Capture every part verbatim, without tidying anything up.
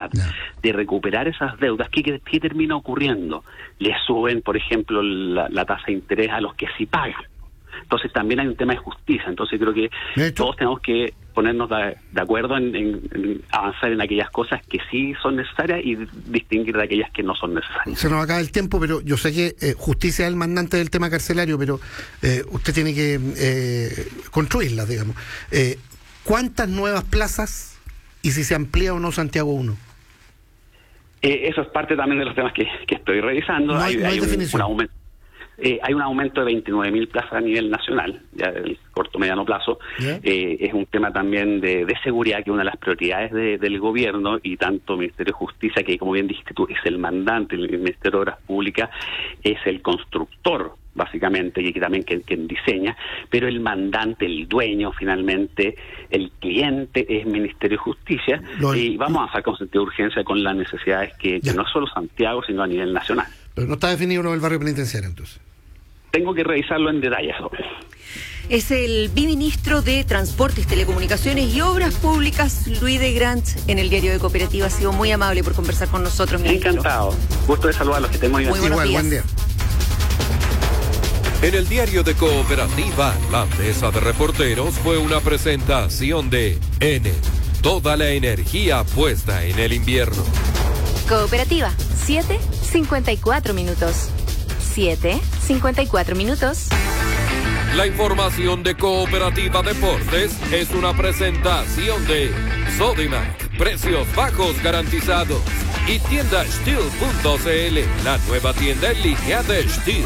tratar yeah. de recuperar esas deudas, ¿qué, qué, qué termina ocurriendo? Le suben, por ejemplo, la, la tasa de interés a los que sí pagan. Entonces también hay un tema de justicia. Entonces creo que todos tenemos que ponernos de, de acuerdo en, en, en avanzar en aquellas cosas que sí son necesarias y distinguir de aquellas que no son necesarias. Se nos acaba el tiempo, pero yo sé que eh, justicia es el mandante del tema carcelario, pero eh, usted tiene que eh, construirla, digamos. Eh, ¿Cuántas nuevas plazas y si se amplía o no Santiago uno? Eh, eso es parte también de los temas que, que estoy revisando. No hay, hay, no hay hay definición. Un, un aumento. Eh, hay un aumento de veintinueve mil plazas a nivel nacional, ya del corto mediano plazo. ¿Yeah? Eh, es un tema también de, de seguridad, que es una de las prioridades de, del gobierno, y tanto el Ministerio de Justicia, que como bien dijiste tú, es el mandante, el Ministerio de Obras Públicas es el constructor, básicamente, y que también quien, quien diseña, pero el mandante, el dueño, finalmente, el cliente es el Ministerio de Justicia, Lo, y vamos a avanzar con sentido de urgencia con las necesidades que, que no solo Santiago, sino a nivel nacional. Pero no está definido lo del barrio penitenciario, entonces. Tengo que revisarlo en detalle. Es el viceministro de Transportes, Telecomunicaciones y Obras Públicas, Luis de Grant, en el Diario de Cooperativa. Ha sido muy amable por conversar con nosotros, ministro. Encantado. Gusto de saludar a los que tenemos. Muy buenos Igual, días. Buen día. En el Diario de Cooperativa, la mesa de reporteros fue una presentación de Enel. Toda la energía puesta en el invierno. Cooperativa, siete cincuenta y cuatro minutos. siete cincuenta y cuatro minutos. La información de Cooperativa Deportes es una presentación de Sodimac, precios bajos garantizados, y tienda steel punto c l, la nueva tienda en línea de Steel.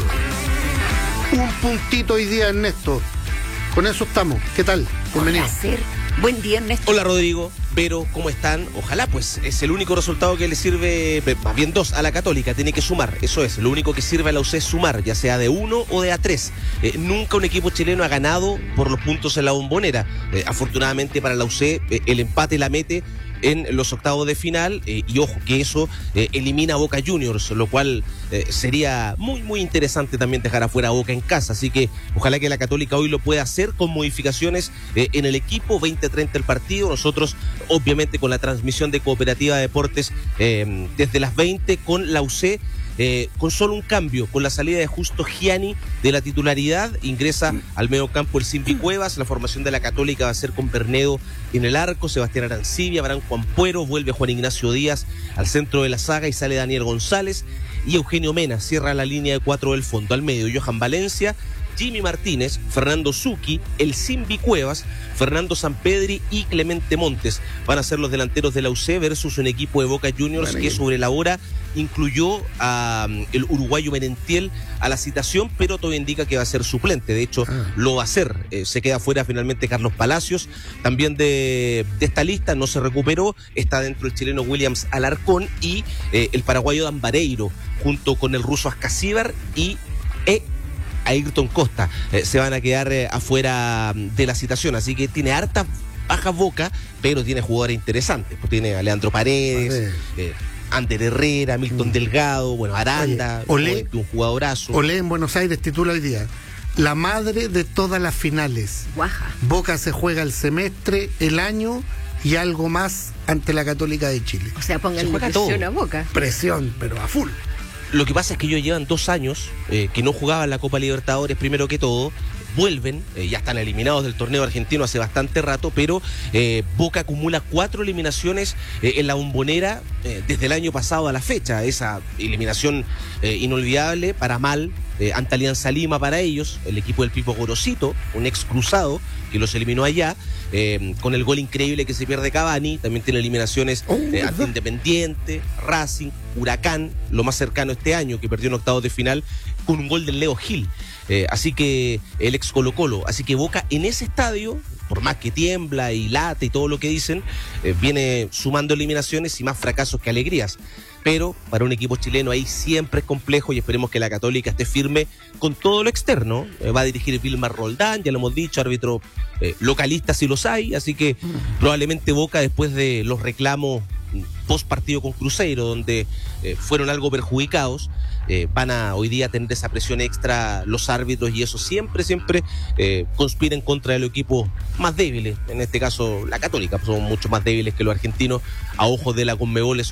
Un puntito hoy día, Ernesto. Con eso estamos. ¿Qué tal? Bienvenido. Buen día, Ernesto. Hola, Rodrigo. Vero, ¿cómo están? Ojalá, pues, es el único resultado que le sirve, más bien dos, a la Católica. Tiene que sumar, eso es, lo único que sirve a la U C es sumar, ya sea de uno o de a tres. Eh, nunca un equipo chileno ha ganado por los puntos en la Bombonera. Eh, afortunadamente para la U C, eh, el empate la mete en los octavos de final, eh, y ojo que eso eh, elimina a Boca Juniors, lo cual eh, sería muy muy interesante también dejar afuera a Boca en casa, así que ojalá que la Católica hoy lo pueda hacer con modificaciones eh, en el equipo. Veinte treinta el partido, nosotros obviamente con la transmisión de Cooperativa de Deportes eh, desde las veinte con la U C. Eh, con solo un cambio, con la salida de Justo Gianni de la titularidad, ingresa al medio campo el Simbi Cuevas. La formación de la Católica va a ser con Bernedo en el arco, Sebastián Arancibia, Branco Ampuero, vuelve Juan Ignacio Díaz al centro de la saga y sale Daniel González, y Eugenio Mena cierra la línea de cuatro del fondo. Al medio, Johan Valencia, Jimmy Martínez, Fernando Zucchi, el Simbi Cuevas, Fernando Sampedri y Clemente Montes van a ser los delanteros de la U C versus un equipo de Boca Juniors bueno, que sobre la hora incluyó a um, el uruguayo Merentiel a la citación, pero todo indica que va a ser suplente. De hecho, ah. lo va a hacer. Eh, se queda fuera finalmente Carlos Palacios, también de, de esta lista, no se recuperó. Está dentro el chileno Williams Alarcón y eh, el paraguayo Dan Vareiro, junto con el ruso Ascasíbar y E. Ayrton Costa, eh, se van a quedar eh, afuera de la citación, así que tiene harta baja Boca, pero tiene jugadores interesantes, pues tiene a Leandro Paredes, eh, Ander Herrera, Milton mm. Delgado, bueno, Aranda, Olé, un jugadorazo. Olé en Buenos Aires titula hoy día: la madre de todas las finales. Guaja. Boca se juega el semestre, el año y algo más ante la Católica de Chile. O sea, pongan presión a Boca. Presión, pero a full. Lo que pasa es que ellos llevan dos años eh, que no jugaban la Copa Libertadores, primero que todo. Vuelven, eh, ya están eliminados del torneo argentino hace bastante rato, pero eh, Boca acumula cuatro eliminaciones eh, en la Bombonera eh, desde el año pasado a la fecha. Esa eliminación eh, inolvidable, para mal, eh, ante Alianza Lima para ellos, el equipo del Pipo Gorosito, un ex cruzado que los eliminó allá, eh, con el gol increíble que se pierde Cavani. También tiene eliminaciones eh, ante Independiente, Racing, Huracán, lo más cercano este año, que perdió en octavos de final con un gol del Leo Gil. Eh, así que el ex Colo Colo, así que Boca en ese estadio, por más que tiembla y late y todo lo que dicen, eh, viene sumando eliminaciones y más fracasos que alegrías. Pero para un equipo chileno ahí siempre es complejo, y esperemos que la Católica esté firme con todo lo externo. Eh, va a dirigir Vilmar Roldán, ya lo hemos dicho, árbitro eh, localista si los hay, así que probablemente Boca, después de los reclamos post partido con Cruzeiro, donde eh, fueron algo perjudicados, Eh, van a hoy día tener esa presión extra los árbitros, y eso siempre, siempre eh, conspira en contra de los equipos más débiles, en este caso la Católica, son mucho más débiles que los argentinos a ojos de la Conmebol.